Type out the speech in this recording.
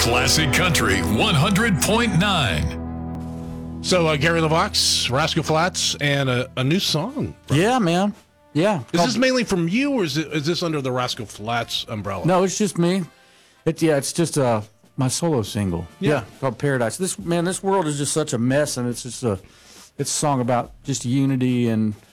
Classic Country 100.9. So, Gary LeVox, Rascal Flatts, and a new song. Yeah, man. Yeah. Is this mainly from you, or is this under the Rascal Flatts umbrella? No, it's just me. It's just my solo single. Yeah. Called Paradise. This world is just such a mess, and it's a song about just unity and